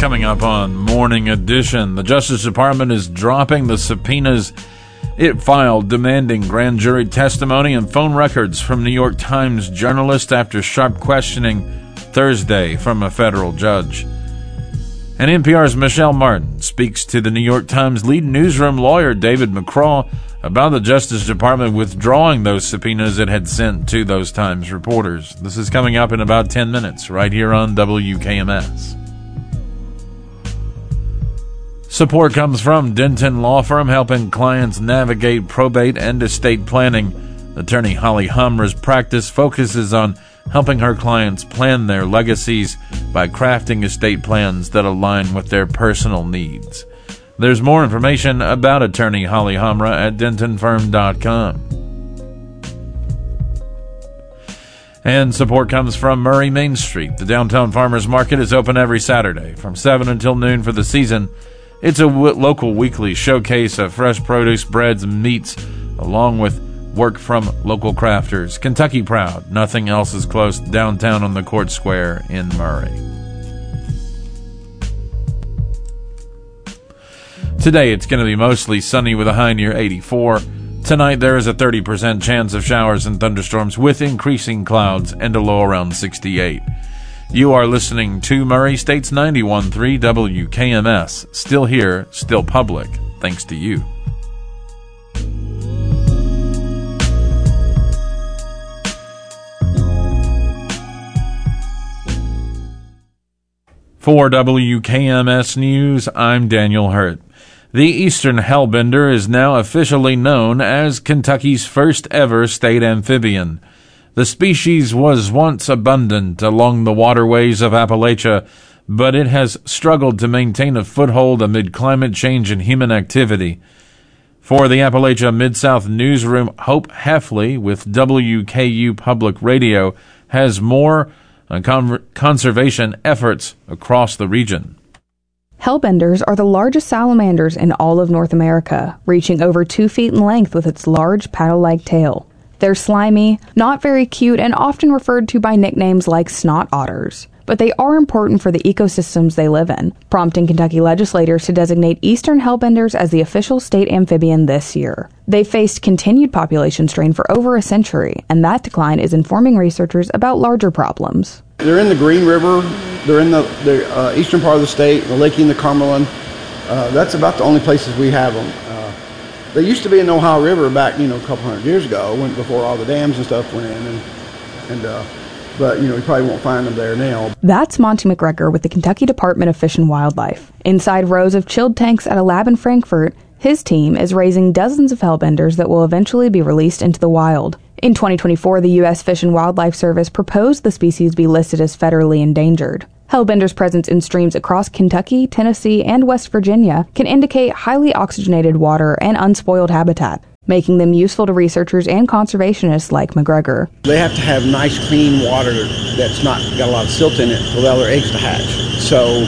Coming up on Morning Edition, the Justice Department is dropping the subpoenas it filed demanding grand jury testimony and phone records from New York Times journalists after sharp questioning Thursday from a federal judge. And NPR's Michelle Martin speaks to the New York Times lead newsroom lawyer David McCraw about the Justice Department withdrawing those subpoenas it had sent to those Times reporters. This is coming up in about 10 minutes right here on WKMS. Support comes from Denton Law Firm, helping clients navigate probate and estate planning. Attorney Holly Humra's practice focuses on helping her clients plan their legacies by crafting estate plans that align with their personal needs. There's more information about attorney Holly Humra at dentonfirm.com. And support comes from Murray Main Street. The downtown farmers market is open every Saturday from 7 until noon for the season. It's a local weekly showcase of fresh produce, breads, and meats, along with work from local crafters. Kentucky proud. Nothing else is close downtown on the Court Square in Murray. Today it's going to be mostly sunny with a high near 84. Tonight there is a 30% chance of showers and thunderstorms with increasing clouds and a low around 68. You are listening to Murray State's 91.3 WKMS. Still here, still public, thanks to you. For WKMS News, I'm Daniel Hurt. The Eastern Hellbender is now officially known as Kentucky's first ever state amphibian. The species was once abundant along the waterways of Appalachia, but it has struggled to maintain a foothold amid climate change and human activity. For the Appalachia Mid-South newsroom, Hope Heffley with WKU Public Radio has more conservation efforts across the region. Hellbenders are the largest salamanders in all of North America, reaching over 2 feet in length with its large paddle-like tail. They're slimy, not very cute, and often referred to by nicknames like snot otters. But they are important for the ecosystems they live in, prompting Kentucky legislators to designate eastern hellbenders as the official state amphibian this year. They've faced continued population strain for over a century, and that decline is informing researchers about larger problems. They're in the Green River, they're in the eastern part of the state, the Lake and the Cumberland. That's about the only places we have them. They used to be in the Ohio River back, a couple hundred years ago, before all the dams and stuff went in, but we probably won't find them there now. That's Monty McGregor with the Kentucky Department of Fish and Wildlife. Inside rows of chilled tanks at a lab in Frankfort, his team is raising dozens of hellbenders that will eventually be released into the wild. In 2024, the U.S. Fish and Wildlife Service proposed the species be listed as federally endangered. Hellbenders' presence in streams across Kentucky, Tennessee, and West Virginia can indicate highly oxygenated water and unspoiled habitat, making them useful to researchers and conservationists like McGregor. They have to have nice, clean water that's not got a lot of silt in it to allow their eggs to hatch. So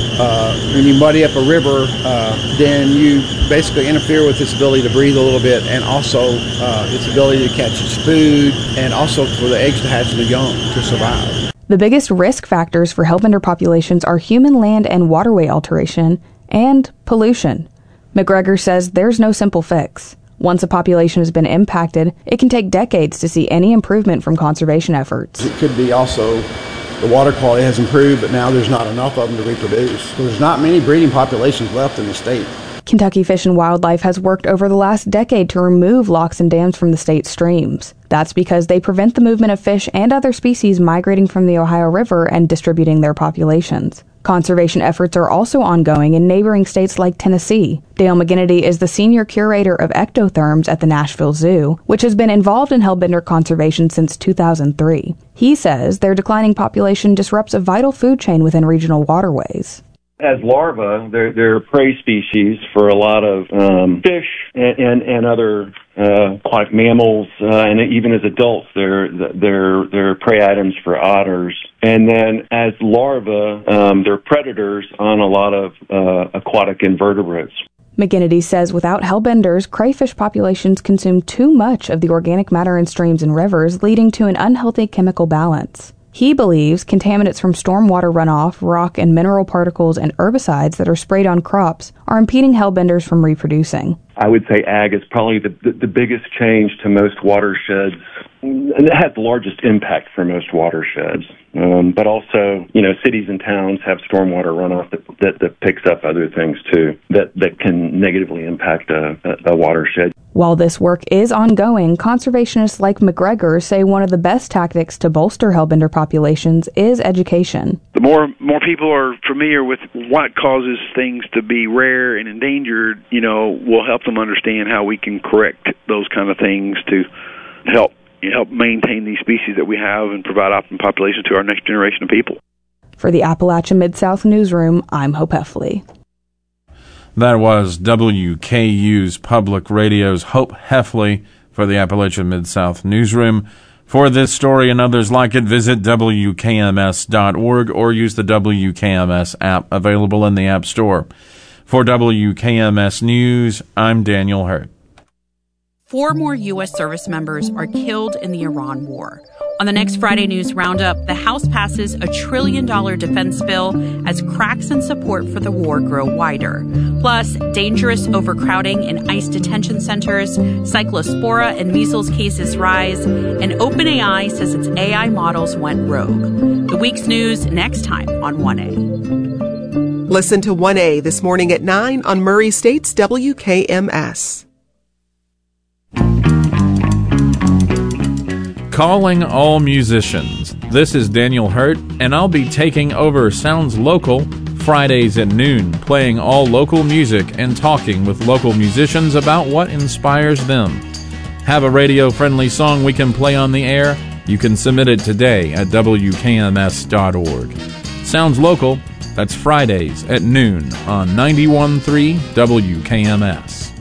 when you muddy up a river, then you basically interfere with its ability to breathe a little bit, and also its ability to catch its food, and also for the eggs to hatch and the young to survive. The biggest risk factors for hellbender populations are human land and waterway alteration and pollution. McGregor says there's no simple fix. Once a population has been impacted, it can take decades to see any improvement from conservation efforts. It could be also the water quality has improved, but now there's not enough of them to reproduce. So there's not many breeding populations left in the state. Kentucky Fish and Wildlife has worked over the last decade to remove locks and dams from the state's streams. That's because they prevent the movement of fish and other species migrating from the Ohio River and distributing their populations. Conservation efforts are also ongoing in neighboring states like Tennessee. Dale McGinnity is the senior curator of ectotherms at the Nashville Zoo, which has been involved in hellbender conservation since 2003. He says their declining population disrupts a vital food chain within regional waterways. As larvae, they're prey species for a lot of fish and other aquatic mammals, and even as adults, they're prey items for otters. And then as larvae, they're predators on a lot of aquatic invertebrates. McGinnity says without hellbenders, crayfish populations consume too much of the organic matter in streams and rivers, leading to an unhealthy chemical balance. He believes contaminants from stormwater runoff, rock and mineral particles, and herbicides that are sprayed on crops are impeding hellbenders from reproducing. I would say ag is probably the biggest change to most watersheds, and it has the largest impact for most watersheds. But also, cities and towns have stormwater runoff that picks up other things too that can negatively impact a watershed. While this work is ongoing, conservationists like McGregor say one of the best tactics to bolster hellbender populations is education. The more people are familiar with what causes things to be rare and endangered, will help them understand how we can correct those kind of things to help maintain these species that we have and provide optimum populations to our next generation of people. For the Appalachia Mid-South Newsroom, I'm Hope Heffley. That was WKU's Public Radio's Hope Heffley for the Appalachia Mid-South Newsroom. For this story and others like it, visit WKMS.org or use the WKMS app available in the App Store. For WKMS News, I'm Daniel Hurt. 4 more U.S. service members are killed in the Iran war. On the next Friday News Roundup, the House passes a $1 trillion defense bill as cracks in support for the war grow wider. Plus, dangerous overcrowding in ICE detention centers, cyclospora and measles cases rise, and OpenAI says its AI models went rogue. The week's news next time on 1A. Listen to 1A this morning at 9 on Murray State's WKMS. Calling all musicians. This is Daniel Hurt, and I'll be taking over Sounds Local Fridays at noon, playing all local music and talking with local musicians about what inspires them. Have a radio-friendly song we can play on the air? You can submit it today at WKMS.org. Sounds Local, that's Fridays at noon on 91.3 WKMS.